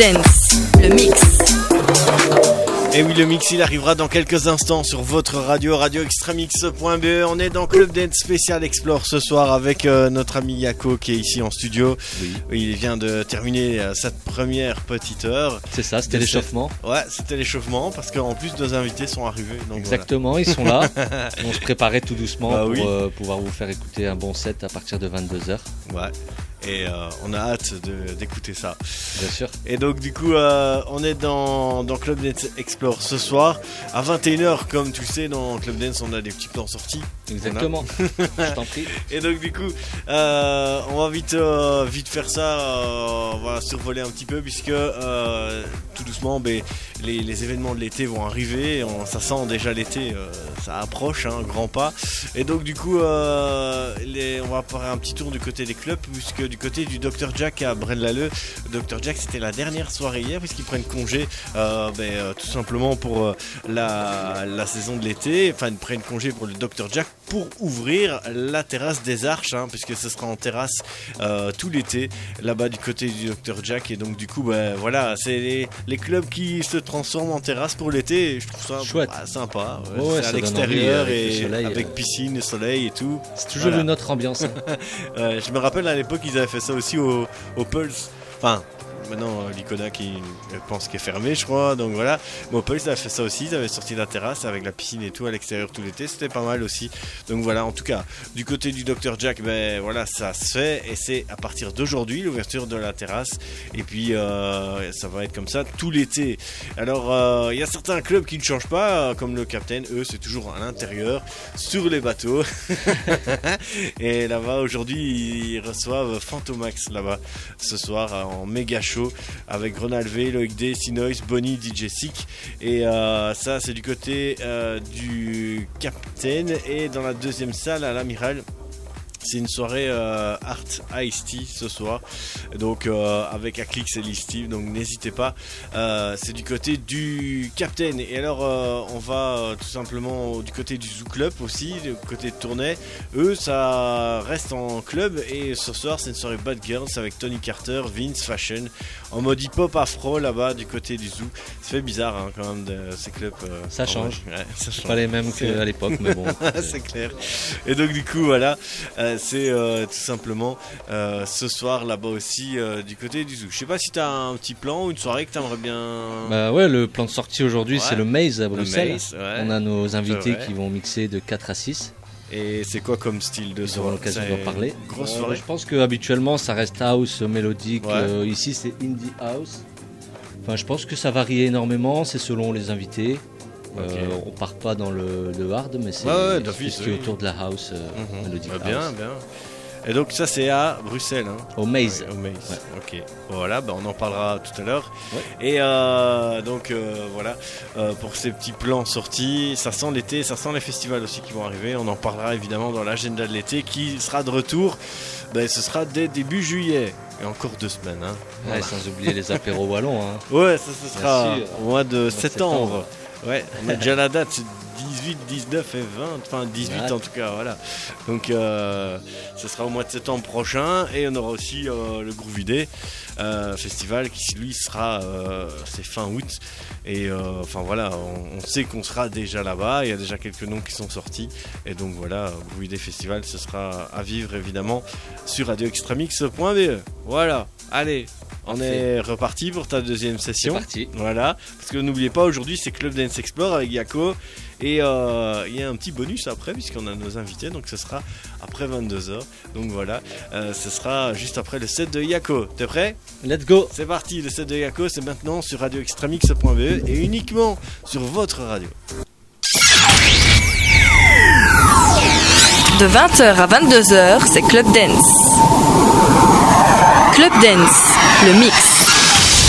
Dance, le mix. Et oui, le mix, il arrivera dans quelques instants sur votre radio, radioextramix.be. On est dans Club Dance Spécial Explore ce soir avec notre ami Yako qui est ici en studio. Oui. Il vient de terminer cette première petite heure. C'est ça, c'était l'échauffement. Ouais, c'était l'échauffement parce qu'en plus nos invités sont arrivés. Donc exactement, voilà. Ils sont là. On se préparait tout doucement pour oui. Pouvoir vous faire écouter un bon set à partir de 22h. Ouais. Et on a hâte d'écouter ça. Bien sûr. Et donc du coup on est dans Club Dance Explore ce soir à 21h. Comme tu sais, dans Club Dance on a des petits plans sortis. Exactement. Je t'en prie. Et donc du coup on va vite faire ça. On va survoler un petit peu puisque tout doucement les événements de l'été vont arriver. Ça sent déjà l'été, ça approche, grand pas. Et donc du coup on va faire un petit tour du côté des clubs, puisque du côté du Dr Jack à Braine-l'Alleud, Dr Jack c'était la dernière soirée hier puisqu'ils prennent congé tout simplement pour la saison de l'été. Enfin ils prennent congé pour le Dr Jack pour ouvrir la terrasse des Arches, puisque ce sera en terrasse tout l'été là-bas du côté du Dr Jack. Et donc du coup voilà, c'est les clubs qui se transforment en terrasse pour l'été. Et je trouve ça chouette, sympa. Ouais, c'est à l'extérieur et avec piscine et soleil et tout. C'est toujours une autre ambiance. Je me rappelle à l'époque ils avaient fait ça aussi au Pulse. Enfin maintenant l'Icona qui pense qu'il est fermé, je crois, donc voilà. Mais au Pulse ils avaient fait ça aussi, ils avaient sorti la terrasse avec la piscine et tout à l'extérieur tout l'été, c'était pas mal aussi. Donc voilà, en tout cas du côté du Dr Jack, voilà, ça se fait et c'est à partir d'aujourd'hui l'ouverture de la terrasse. Et puis ça va être comme ça tout l'été. Alors il y a certains clubs qui ne changent pas, comme le Captain, eux c'est toujours à l'intérieur sur les bateaux. Et là-bas aujourd'hui ils reçoivent Fantomax là-bas ce soir en méga show avec Ronald V, Loïc D, Sinois, Bonnie, DJ Sick. Et ça c'est du côté du Captain. Et dans la deuxième salle à l'Amiral, c'est une soirée Art Ice-T ce soir, donc avec Aclix et Steve, donc n'hésitez pas. C'est du côté du Captain. Et alors on va tout simplement du côté du Zoo Club aussi, du côté de Tournai. Eux ça reste en club et ce soir c'est une soirée Bad Girls avec Tony Carter, Vince, Fashion en mode hip-hop afro là-bas du côté du Zoo. Ça fait bizarre quand même de ces clubs. Ça change. Ouais, ça change. Pas les mêmes qu'à l'époque, mais bon. C'est clair. Et donc du coup voilà. C'est tout simplement ce soir là-bas aussi du côté du Zoo. Je sais pas si tu as un petit plan ou une soirée que tu aimerais bien. Bah ouais, le plan de sortie aujourd'hui c'est le Maze à Bruxelles. Ouais. On a nos invités qui vont mixer de 4 à 6. Et c'est quoi comme style de soirée? Ils auront l'occasion d'en parler. Grosse soirée. Je pense qu'habituellement ça reste house mélodique. Ici c'est indie house. Enfin, je pense que ça varie énormément, c'est selon les invités. Okay. On part pas dans le hard, mais c'est ce qui est autour de la house mélodique. Bien. Et donc ça c'est à Bruxelles, au Maze. Au Maze. Ouais. Ok. Voilà, on en parlera tout à l'heure. Ouais. Et donc voilà, pour ces petits plans sortis, ça sent l'été, ça sent les festivals aussi qui vont arriver. On en parlera évidemment dans l'agenda de l'été qui sera de retour. Ce sera dès début juillet. Et encore 2 semaines. Voilà. Sans oublier les apéros wallons. Ouais, ça ce sera au mois de septembre. Ouais, on a déjà la date, c'est 18, 19 et 20, enfin 18 en tout cas, voilà. Donc ce sera au mois de septembre prochain. Et on aura aussi le Groovy Day festival qui lui sera c'est fin août. Et enfin voilà, on sait qu'on sera déjà là-bas, il y a déjà quelques noms qui sont sortis. Et donc voilà, Groovy Day Festival, ce sera à vivre évidemment sur radioextramix.be. Voilà, allez, on est reparti pour ta deuxième session. C'est parti. Voilà, parce que n'oubliez pas, aujourd'hui c'est Club Dance Explore avec Yako. Et il y a un petit bonus après, puisqu'on a nos invités, donc ce sera après 22h. Donc voilà, ce sera juste après le set de Yako. T'es prêt? Let's go. C'est parti, le set de Yako, c'est maintenant sur radioextramix.be et uniquement sur votre radio. De 20h à 22h, c'est Club Dance. Club Dance, le mix.